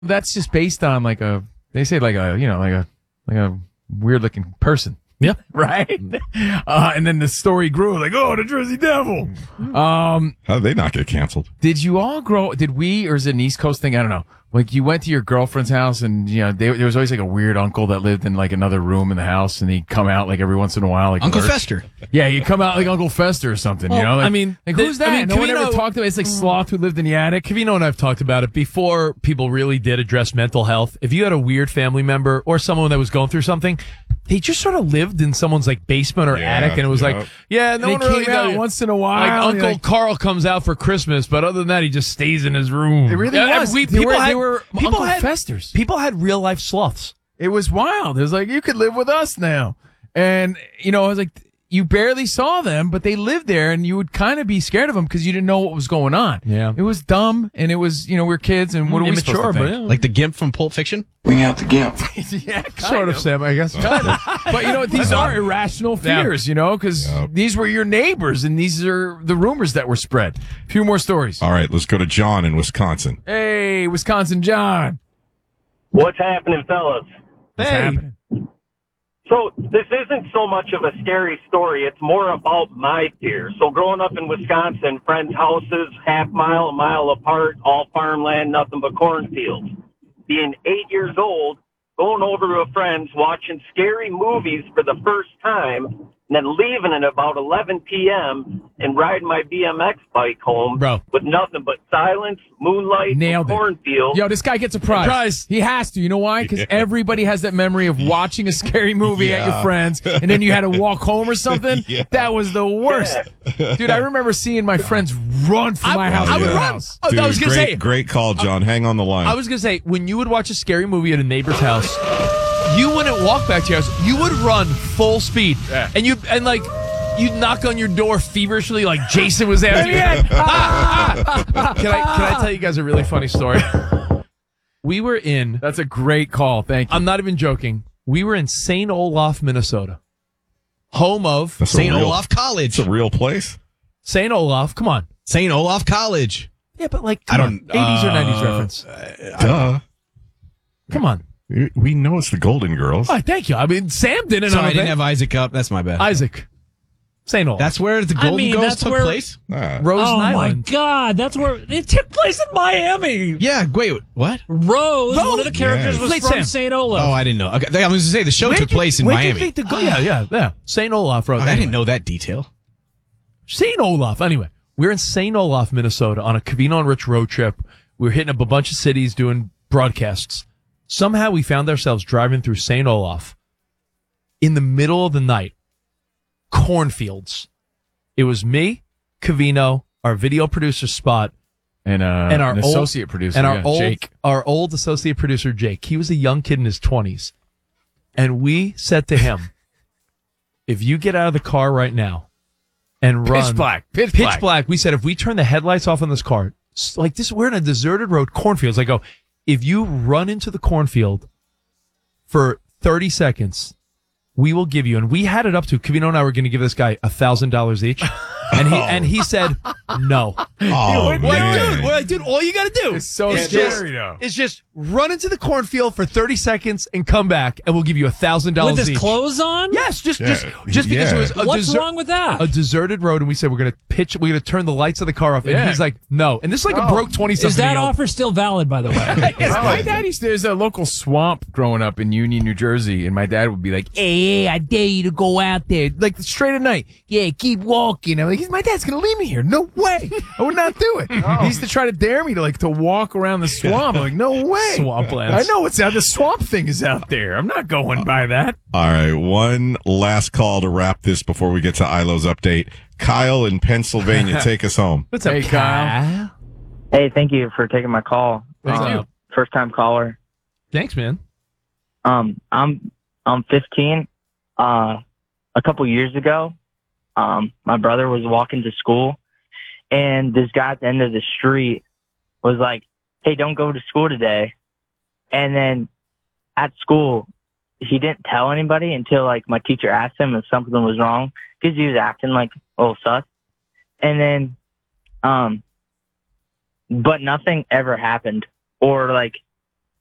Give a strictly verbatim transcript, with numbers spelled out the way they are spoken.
That's just based on like a, they say like a, you know, like a, like a weird looking person. Yeah. Right? Uh, and then the story grew like, oh, the Jersey Devil. Um, How did they not get canceled? Did you all grow, did we, or is it an East Coast thing? I don't know. Like you went to your girlfriend's house and, you know, they, there was always like a weird uncle that lived in like another room in the house and he'd come out like every once in a while. Like Uncle lurch. Fester. Yeah, he'd come out like Uncle Fester or something, Well, you know? Like, I mean, like the- who's that? I mean, no one Cavino- ever talked about it. It's like Sloth who lived in the attic. Cavino and I have talked about it before people really did address mental health. If you had a weird family member or someone that was going through something, they just sort of lived in someone's like basement or Yeah, attic, and it was yeah. like, yeah, no And one he really came out knows. once in a while. Like and Uncle you're like, Carl comes out for Christmas, but other than that, he just stays in his room. It really Yeah, was. We, They people were- had, they were people Uncle had, Festers. People had real life sloths. It was wild. It was like, you could live with us now. And, you know, I was like, you barely saw them, but they lived there and you would kind of be scared of them because you didn't know what was going on. Yeah. It was dumb and it was, you know, we're kids and what are we supposed to Immature, think? but yeah. Like the Gimp from Pulp Fiction? Bring out the gimp. yeah, kind sort of, Sam, I guess. But, you know, these are irrational fears, you know, because Yep. these were your neighbors and these are the rumors that were spread. A few more stories. All right, let's go to John in Wisconsin. Hey, Wisconsin John. What's happening, fellas? What's Hey. happening? So this isn't so much of a scary story. It's more about my fear. So growing up in Wisconsin, friends' houses, half mile, a mile apart, all farmland, nothing but cornfields. Being eight years old, going over to a friend's, watching scary movies for the first time, and then leaving at about eleven p.m. and riding my B M X bike home Bro. with nothing but silence, moonlight, Nailed and it. cornfields. Yo, this guy gets a prize. Prize. He has to. You know why? Because everybody has that memory of watching a scary movie at your Yeah. friends, and then you had to walk home or something. Yeah. That was the worst. Dude, I remember seeing my friends run from my house I to would your run. house. Oh, Dude, I was gonna great, say, great call, John. Hang on the line. I was gonna say, when you would watch a scary movie at a neighbor's house, you wouldn't walk back to your house. You would run full speed, Yeah. and you and like you'd knock on your door feverishly, like Jason was after you. Ah, ah. Can I can I tell you guys a really funny story? We were in. That's a great call. Thank you. I'm not even joking. We were in Saint Olaf, Minnesota, home of That's a Saint real- Olaf College. It's a real place. Saint Olaf. Come on. Saint Olaf College. Yeah, but like, I come don't- on. eighties or uh, nineties reference. Duh. Come on. We know it's the Golden Girls. Oh, thank you. I mean, Sam didn't. Sorry, know I didn't that. have Isaac up. That's my bad. Isaac. Saint Olaf. That's where the I Golden mean, Girls that's took where- place? Ah. Rose Oh my Island. God, that's where it took place in Miami. Yeah, wait, what? Rose, one of the characters Yes. was Wait, from Sam. Saint Olaf. Oh, I didn't know. Okay, I was going to say the show Where took did- place in where did you Miami. think the go- yeah, yeah, yeah. Saint Olaf Road. Oh, I didn't know that detail. Saint Olaf. Anyway, we're in Saint Olaf, Minnesota on a Cavino and Rich road trip. We were hitting up a bunch of cities doing broadcasts. Somehow we found ourselves driving through Saint Olaf in the middle of the night. Cornfields. It was me, Cavino, our video producer Spot, and, uh, and our an old- associate producer, and our yeah, old Jake. our old associate producer Jake. He was a young kid in his twenties, and we said to him, "If you get out of the car right now and run Pitch black. Pitch, pitch black. black," we said, "if we turn the headlights off on this car, s- like this, we're in a deserted road, cornfields. I go, if you run into the cornfield for thirty seconds." We will give you, and we had it up to Cavino and I were going to give this guy a thousand dollars each, and he and he said no. Oh, Well, man. dude, well, dude, all you got to do It's so is scary, just, though. is just run into the cornfield for thirty seconds and come back, and we'll give you a thousand With dollars his each. clothes on? Yes, just Yeah, just just because yeah. it was a, What's desert- wrong with that? a deserted road, and we said we're gonna pitch, we're gonna turn the lights of the car off, and Yeah. he's like, no. And this is like a broke twenty something. Is that offer still valid, by the way? Yes, my dad used to, there's a local swamp growing up in Union, New Jersey, and my dad would be like, hey, hey, I dare you to go out there, like straight at night. Yeah, keep walking. I'm like, my dad's going to leave me here. No way. I would not do it. He used to try to dare me to like to walk around the swamp. I'm like, no way. Swamplands. I know what's out. The swamp thing is out there. I'm not going by that. All right, one last call to wrap this before we get to Ilo's update. Kyle in Pennsylvania, take us home. What's up, Hey, Kyle? Kyle? Hey, thank you for taking my call. Thank Uh, you. First time caller. Thanks, man. Um, I'm I'm fifteen. Uh, a couple years ago, um, my brother was walking to school, and this guy at the end of the street was like, "Hey, don't go to school today." And then at school, he didn't tell anybody until like my teacher asked him if something was wrong because he was acting like a little sus. And then, um, but nothing ever happened, or like